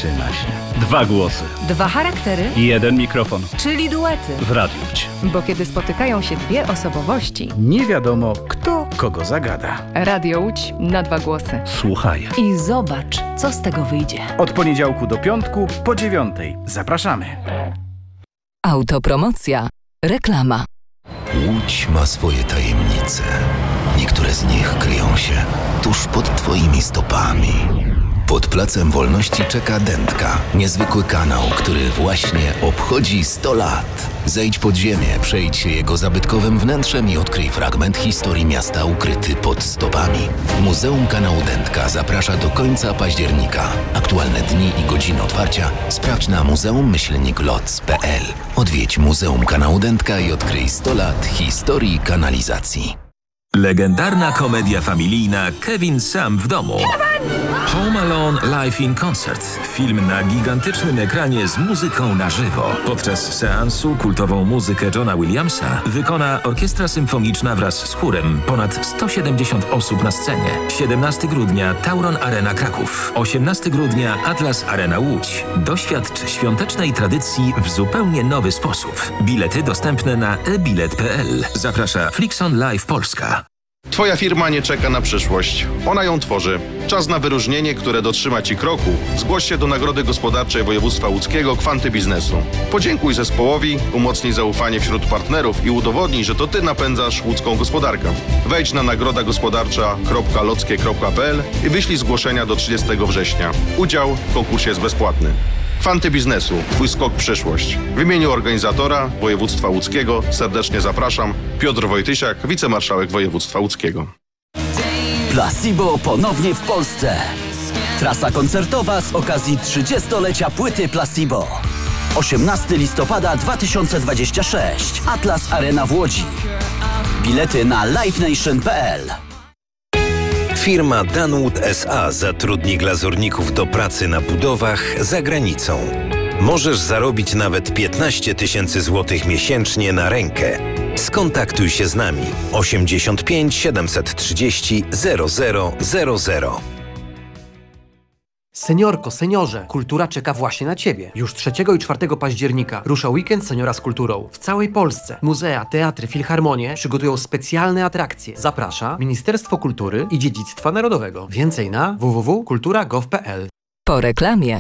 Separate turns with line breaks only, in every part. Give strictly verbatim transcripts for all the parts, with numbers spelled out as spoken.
Zaczyna się. Dwa głosy.
Dwa charaktery.
Jeden mikrofon.
Czyli duety.
W Radiu Łódź.
Bo kiedy spotykają się dwie osobowości,
nie wiadomo, kto kogo zagada.
Radio Łódź na dwa głosy.
Słuchaj.
I zobacz, co z tego wyjdzie.
Od poniedziałku do piątku po dziewiątej. Zapraszamy.
Autopromocja. Reklama.
Łódź ma swoje tajemnice. Niektóre z nich kryją się tuż pod twoimi stopami. Pod Placem Wolności czeka Dętka, niezwykły kanał, który właśnie obchodzi sto lat. Zejdź pod ziemię, przejdź się jego zabytkowym wnętrzem i odkryj fragment historii miasta ukryty pod stopami. Muzeum Kanału Dętka zaprasza do końca października. Aktualne dni i godziny otwarcia sprawdź na muzeum myślnik loc kropka p l. Odwiedź Muzeum Kanału Dętka i odkryj sto lat historii kanalizacji.
Legendarna komedia familijna Kevin sam w domu. Home Alone Live in Concert. Film na gigantycznym ekranie z muzyką na żywo. Podczas seansu kultową muzykę Johna Williamsa wykona Orkiestra Symfoniczna wraz z chórem. Ponad sto siedemdziesiąt osób na scenie. siedemnastego grudnia Tauron Arena Kraków. osiemnastego grudnia Atlas Arena Łódź. Doświadcz świątecznej tradycji w zupełnie nowy sposób. Bilety dostępne na e bilet kropka p l. Zaprasza Flixon Live Polska.
Twoja firma nie czeka na przyszłość. Ona ją tworzy. Czas na wyróżnienie, które dotrzyma Ci kroku. Zgłoś się do Nagrody Gospodarczej Województwa Łódzkiego Kwanty Biznesu. Podziękuj zespołowi, umocnij zaufanie wśród partnerów i udowodnij, że to Ty napędzasz łódzką gospodarkę. Wejdź na nagroda gospodarcza kropka lockie kropka p l i wyślij zgłoszenia do trzydziestego września. Udział w konkursie jest bezpłatny. Kwanty Biznesu. Twój skok w przyszłość. W imieniu organizatora Województwa Łódzkiego serdecznie zapraszam. Piotr Wojtysiak, wicemarszałek Województwa Łódzkiego.
Placebo ponownie w Polsce. Trasa koncertowa z okazji trzydziestolecia płyty Placebo. osiemnastego listopada dwa tysiące dwudziestego szóstego. Atlas Arena w Łodzi. Bilety na live nation kropka p l.
Firma Danwood S A zatrudni glazurników do pracy na budowach za granicą. Możesz zarobić nawet piętnaście tysięcy złotych miesięcznie na rękę. Skontaktuj się z nami osiemdziesiąt pięć siedemset trzydzieści zero zero zero zero.
Seniorko, seniorze, kultura czeka właśnie na Ciebie. Już trzeciego i czwartego października rusza weekend Seniora z kulturą. W całej Polsce muzea, teatry, filharmonie przygotują specjalne atrakcje. Zaprasza Ministerstwo Kultury i Dziedzictwa Narodowego. Więcej na w w w kropka kultura kropka gov kropka p l.
Po reklamie.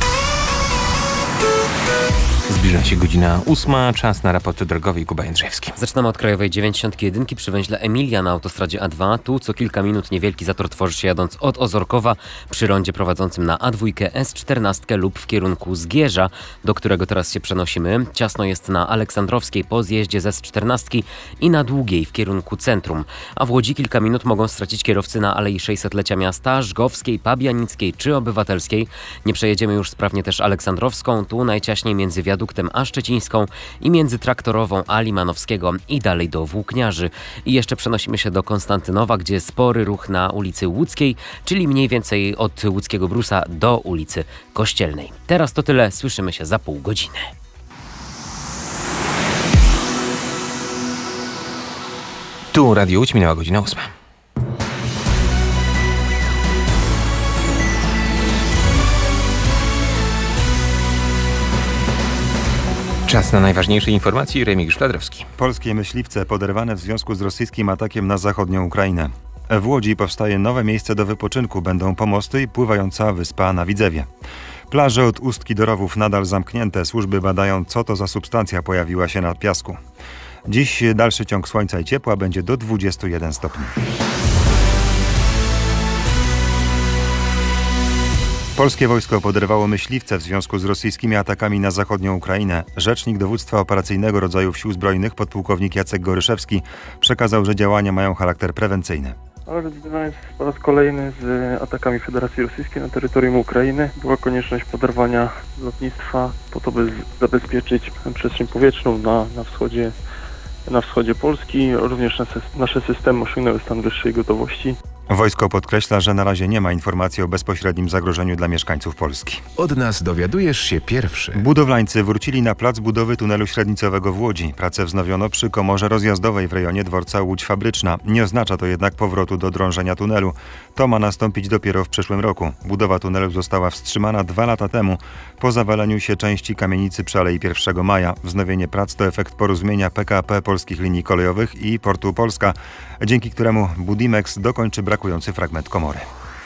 Zbliża się godzina ósma, czas na raport drogowy. Kuba Jędrzejewski.
Zaczynamy od krajowej dziewięćdziesiąt jeden przy węźle Emilia na autostradzie A dwa. Tu co kilka minut niewielki zator tworzy się jadąc od Ozorkowa przy rondzie prowadzącym na A dwa, S czternaście lub w kierunku Zgierza, do którego teraz się przenosimy. Ciasno jest na Aleksandrowskiej po zjeździe z S czternaście i na Długiej w kierunku centrum. A w Łodzi kilka minut mogą stracić kierowcy na Alei sześćsetlecia Miasta, Żgowskiej, Pabianickiej czy Obywatelskiej. Nie przejedziemy już sprawnie też Aleksandrowską. Tu najciaśniej między wiaduktem a Szczecińską i między Traktorową a Limanowskiego i dalej do Włókniarzy. I jeszcze przenosimy się do Konstantynowa, gdzie spory ruch na ulicy Łódzkiej, czyli mniej więcej od Łódzkiego Brusa do ulicy Kościelnej. Teraz to tyle, słyszymy się za pół godziny.
Tu Radio Łódź, minęła godzina ósma. Czas na najważniejsze informacje. Remigiusz Fladrowski.
Polskie myśliwce poderwane w związku z rosyjskim atakiem na zachodnią Ukrainę. W Łodzi powstaje nowe miejsce do wypoczynku. Będą pomosty i pływająca wyspa na Widzewie. Plaże od Ustki do Rowów nadal zamknięte. Służby badają, co to za substancja pojawiła się na piasku. Dziś dalszy ciąg słońca i ciepła będzie do dwudziestu jeden stopni. Polskie wojsko poderwało myśliwce w związku z rosyjskimi atakami na zachodnią Ukrainę. Rzecznik Dowództwa Operacyjnego Rodzajów Sił Zbrojnych, podpułkownik Jacek Goryszewski, przekazał, że działania mają charakter prewencyjny.
Ale związany jest po raz kolejny z atakami Federacji Rosyjskiej na terytorium Ukrainy. Była konieczność poderwania lotnictwa po to, by zabezpieczyć przestrzeń powietrzną na, na, wschodzie, na wschodzie Polski. Również nasze, nasze systemy osiągnęły stan wyższej gotowości.
Wojsko podkreśla, że na razie nie ma informacji o bezpośrednim zagrożeniu dla mieszkańców Polski.
Od nas dowiadujesz się pierwszy.
Budowlańcy wrócili na plac budowy tunelu średnicowego w Łodzi. Pracę wznowiono przy komorze rozjazdowej w rejonie dworca Łódź Fabryczna. Nie oznacza to jednak powrotu do drążenia tunelu. To ma nastąpić dopiero w przyszłym roku. Budowa tunelu została wstrzymana dwa lata temu po zawaleniu się części kamienicy przy Alei pierwszego maja. Wznowienie prac to efekt porozumienia P K P Polskich Linii Kolejowych i Portu Polska, dzięki któremu Budimex dokończy brakujący fragment komory.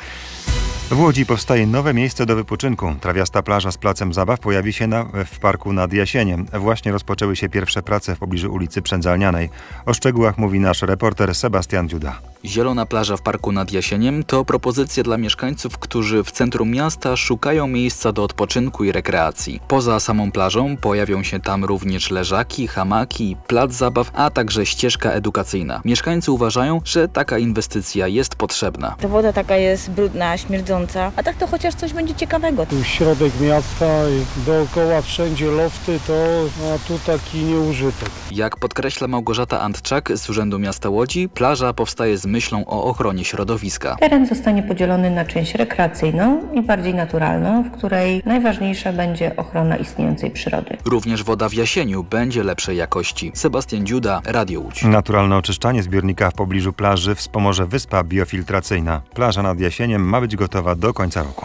W Łodzi powstaje nowe miejsce do wypoczynku. Trawiasta plaża z placem zabaw pojawi się na, w parku nad Jasieniem. Właśnie rozpoczęły się pierwsze prace w pobliżu ulicy Przędzalnianej. O szczegółach mówi nasz reporter Sebastian Dziuda.
Zielona plaża w parku nad Jasieniem to propozycja dla mieszkańców, którzy w centrum miasta szukają miejsca do odpoczynku i rekreacji. Poza samą plażą pojawią się tam również leżaki, hamaki, plac zabaw, a także ścieżka edukacyjna. Mieszkańcy uważają, że taka inwestycja jest potrzebna.
Ta woda taka jest brudna, śmierdząca, a tak to chociaż coś będzie ciekawego.
Tu środek miasta i dookoła wszędzie lofty, to a tu taki nieużytek.
Jak podkreśla Małgorzata Antczak z Urzędu Miasta Łodzi, plaża powstaje z myślą o ochronie środowiska.
Teren zostanie podzielony na część rekreacyjną i bardziej naturalną, w której najważniejsza będzie ochrona istniejącej przyrody.
Również woda w Jasieniu będzie lepszej jakości. Sebastian Dziuda, Radio Łódź.
Naturalne oczyszczanie zbiornika w pobliżu plaży wspomoże wyspa biofiltracyjna. Plaża nad Jasieniem ma być gotowa do końca roku.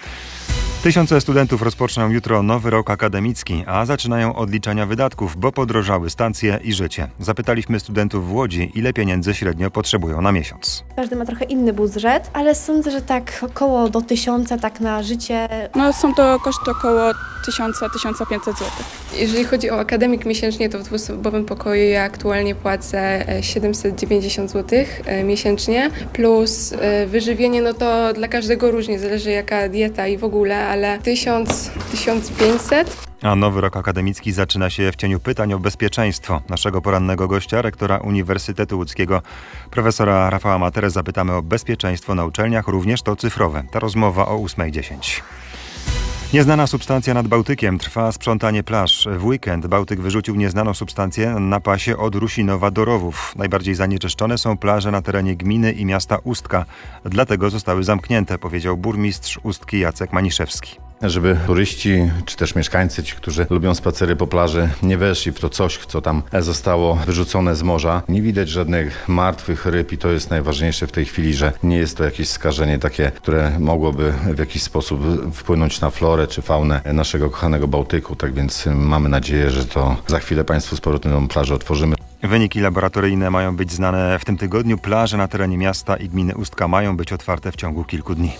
Tysiące studentów rozpoczną jutro nowy rok akademicki, a zaczynają odliczania wydatków, bo podrożały stacje i życie. Zapytaliśmy studentów w Łodzi, ile pieniędzy średnio potrzebują na miesiąc.
Każdy ma trochę inny budżet, ale sądzę, że tak około do tysiąca tak na życie.
No są to koszty około tysiąc do tysiąca pięćset złotych.
Jeżeli chodzi o akademik miesięcznie, to w dwuosobowym pokoju ja aktualnie płacę siedemset dziewięćdziesiąt złotych miesięcznie, plus wyżywienie, no to dla każdego różnie, zależy jaka dieta i w ogóle, ale tysiąc do tysiąca pięćset.
A nowy rok akademicki zaczyna się w cieniu pytań o bezpieczeństwo. Naszego porannego gościa, rektora Uniwersytetu Łódzkiego, profesora Rafała Materę, zapytamy o bezpieczeństwo na uczelniach, również to cyfrowe. Ta rozmowa o ósma dziesięć. Nieznana substancja nad Bałtykiem. Trwa sprzątanie plaż. W weekend Bałtyk wyrzucił nieznaną substancję na pasie od Rusinowa do Rowów. Najbardziej zanieczyszczone są plaże na terenie gminy i miasta Ustka. Dlatego zostały zamknięte, powiedział burmistrz Ustki Jacek Maniszewski.
Żeby turyści, czy też mieszkańcy, ci, którzy lubią spacery po plaży, nie weszli w to coś, co tam zostało wyrzucone z morza. Nie widać żadnych martwych ryb i to jest najważniejsze w tej chwili, że nie jest to jakieś skażenie takie, które mogłoby w jakiś sposób wpłynąć na florę czy faunę naszego kochanego Bałtyku. Tak więc mamy nadzieję, że to za chwilę Państwu z powrotem tą plażę otworzymy.
Wyniki laboratoryjne mają być znane w tym tygodniu. Plaże na terenie miasta i gminy Ustka mają być otwarte w ciągu kilku dni.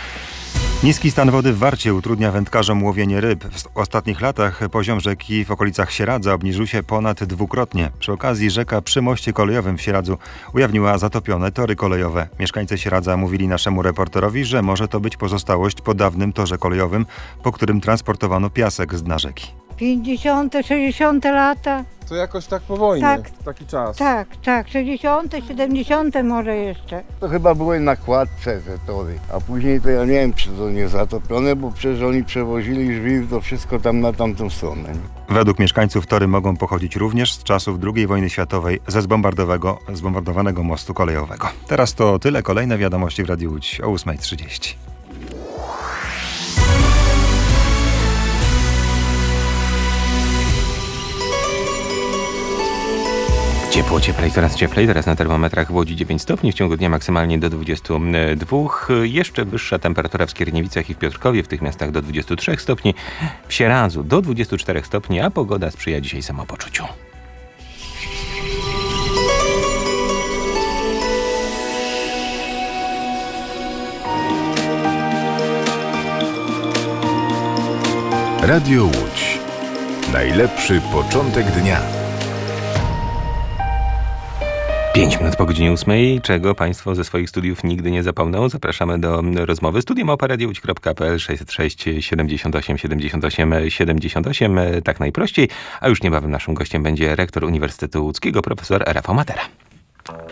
Niski stan wody w Warcie utrudnia wędkarzom łowienie ryb. W ostatnich latach poziom rzeki w okolicach Sieradza obniżył się ponad dwukrotnie. Przy okazji rzeka przy moście kolejowym w Sieradzu ujawniła zatopione tory kolejowe. Mieszkańcy Sieradza mówili naszemu reporterowi, że może to być pozostałość po dawnym torze kolejowym, po którym transportowano piasek z dna rzeki.
pięćdziesiąte, sześćdziesiąte lata.
To jakoś tak po wojnie,
tak,
taki czas.
Tak, tak, sześćdziesiąte, siedemdziesiąte może jeszcze.
To chyba były na kładce te tory, a później to ja nie wiem, czy to nie zatopione, bo przecież oni przewozili żwir, to wszystko tam na tamtą stronę.
Według mieszkańców tory mogą pochodzić również z czasów drugiej wojny światowej ze zbombardowanego mostu kolejowego. Teraz to tyle, kolejne wiadomości w Radiu Łódź o ósma trzydzieści.
Ciepło, cieplej, coraz cieplej. Teraz na termometrach w Łodzi dziewięć stopni, w ciągu dnia maksymalnie do dwudziestu dwóch. Jeszcze wyższa temperatura w Skierniewicach i w Piotrkowie, w tych miastach do dwudziestu trzech stopni. W Sieradzu do dwudziestu czterech stopni, a pogoda sprzyja dzisiaj samopoczuciu.
Radio Łódź. Najlepszy początek dnia.
Pięć minut po godzinie ósmej, czego Państwo ze swoich studiów nigdy nie zapomną. Zapraszamy do rozmowy. Studio małpa radio łódź kropka p l sześćset sześć siedemdziesiąt osiem siedemdziesiąt osiem siedemdziesiąt osiem, tak najprościej. A już niebawem naszym gościem będzie rektor Uniwersytetu Łódzkiego, profesor Rafał Matera.